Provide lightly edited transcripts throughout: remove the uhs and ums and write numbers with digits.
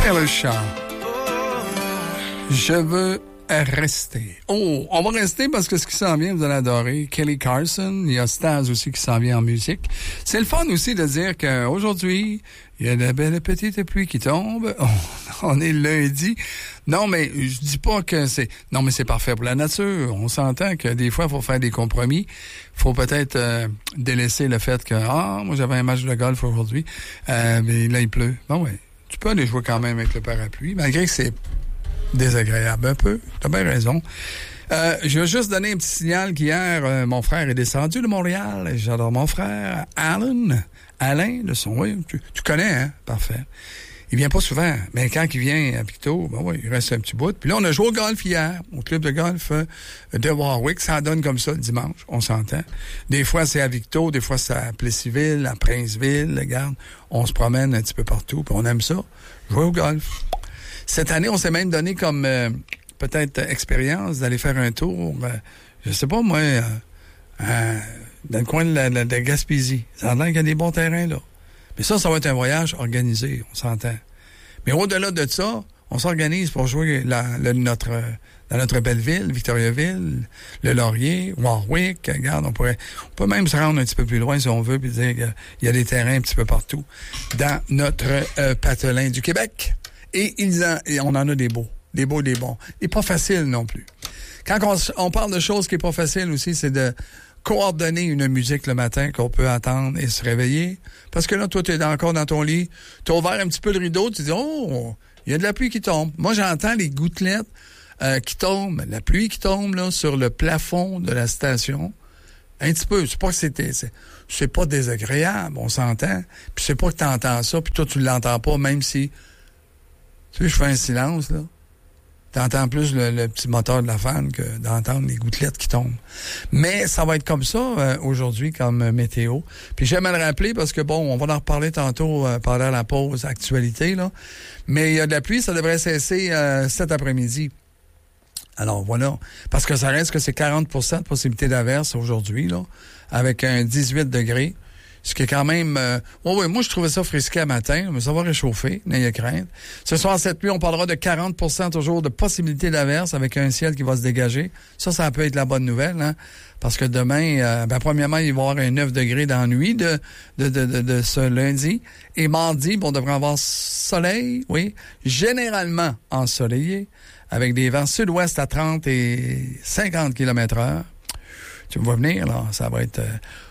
Taylor Swift. Je veux rester. Oh, on va rester parce que ce qui s'en vient, vous allez adorer. Kelly Clarkson, il y a Staz aussi qui s'en vient en musique. C'est le fun aussi de dire qu'aujourd'hui, il y a de belles petites pluies qui tombent. On est lundi. Non, mais je dis pas que c'est... Non, mais c'est parfait pour la nature. On s'entend que des fois, il faut faire des compromis. Il faut peut-être délaisser le fait que, moi, j'avais un match de golf aujourd'hui, mais là, il pleut. Bon, ouais. Tu peux aller jouer quand même avec le parapluie, malgré que c'est désagréable un peu. T'as bien raison. Je veux juste donner un petit signal qu'hier, mon frère est descendu de Montréal. J'adore mon frère. Alain, de son... Oui, tu connais, hein? Parfait. Il vient pas souvent, mais quand il vient à Victo, ben oui, il reste un petit bout. Puis là, on a joué au golf hier, au club de golf de Warwick. Ça donne comme ça le dimanche, on s'entend. Des fois, c'est à Victo, des fois, c'est à Plessisville, à Princeville, regarde. On se promène un petit peu partout, puis on aime ça, jouer au golf. Cette année, on s'est même donné comme peut-être expérience d'aller faire un tour, je sais pas moi, dans le coin de la Gaspésie. Ça a l'air qu'il y a des bons terrains là. Mais ça va être un voyage organisé, on s'entend. Mais au-delà de ça, on s'organise pour jouer dans notre belle ville, Victoriaville, le Laurier, Warwick. Regarde, on peut même se rendre un petit peu plus loin si on veut, puis dire qu'il y a des terrains un petit peu partout dans notre patelin du Québec. Et on en a des beaux, des bons. Et pas faciles non plus. Quand on parle de choses qui est pas facile aussi, c'est de coordonner une musique le matin qu'on peut attendre et se réveiller. Parce que là, toi, t'es encore dans ton lit, t'as ouvert un petit peu le rideau, tu dis, oh, il y a de la pluie qui tombe. Moi, j'entends les gouttelettes qui tombent, la pluie qui tombe là sur le plafond de la station. Un petit peu. C'est pas que c'est pas désagréable, on s'entend. Puis c'est pas que t'entends ça, puis toi, tu l'entends pas, même si... Tu sais, je fais un silence, là. T'entends plus le petit moteur de la fan que d'entendre les gouttelettes qui tombent. Mais ça va être comme ça aujourd'hui comme météo. Puis j'aime le rappeler parce que, bon, on va en reparler tantôt pendant la pause actualité, là. Mais il y a de la pluie, ça devrait cesser cet après-midi. Alors voilà, parce que ça reste que c'est 40% de possibilité d'averse aujourd'hui, là, avec un 18 degrés. Ce qui est quand même... moi, je trouvais ça frisqué à matin, mais ça va réchauffer, n'ayez crainte. Ce soir, cette nuit, on parlera de 40% toujours de possibilité d'averse avec un ciel qui va se dégager. Ça peut être la bonne nouvelle, hein? Parce que demain, premièrement, il va y avoir un 9 degrés dans la nuit de ce lundi. Et mardi, on devrait avoir soleil, oui, généralement ensoleillé, avec des vents sud-ouest à 30 et 50 km/h. Tu me vois venir, là, ça va être...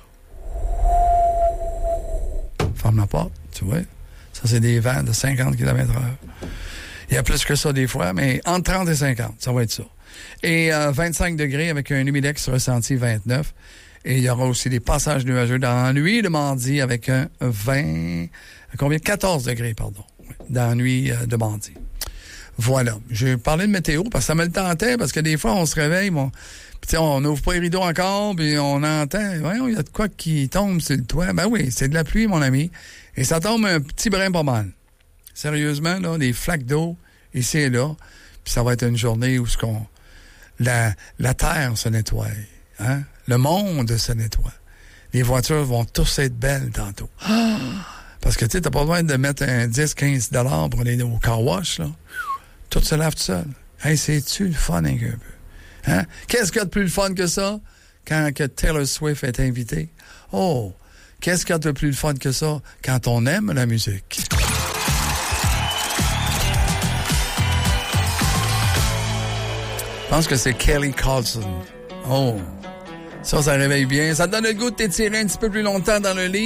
Ferme la porte, tu vois. Ça, c'est des vents de 50 km/h. Il y a plus que ça des fois, mais entre 30 et 50, ça va être ça. Et 25 degrés avec un humidex ressenti 29. Et il y aura aussi des passages nuageux dans la nuit de mardi avec un 14 degrés, pardon, dans la nuit de mardi. Voilà. J'ai parlé de météo parce que ça me le tentait, parce que des fois, on se réveille, puis on n'ouvre pas les rideaux encore, puis on entend, voyons, il y a de quoi qui tombe sur le toit. Ben oui, c'est de la pluie, mon ami. Et ça tombe un petit brin pas mal. Sérieusement, là, des flaques d'eau, ici et là. Puis ça va être une journée où la terre se nettoie, hein? Le monde se nettoie. Les voitures vont tous être belles tantôt. Parce que, tu sais, t'as pas besoin de mettre un 10-15$ pour aller au car wash, là. Tout se lave tout seul. Hey, c'est-tu le fun un peu? Hein? Qu'est-ce qu'il y a de plus le fun que ça quand que Taylor Swift est invitée? Oh! Qu'est-ce qu'il y a de plus le fun que ça quand on aime la musique? Je pense que c'est Kelly Clarkson. Oh! Ça réveille bien. Ça te donne le goût de t'étirer un petit peu plus longtemps dans le lit.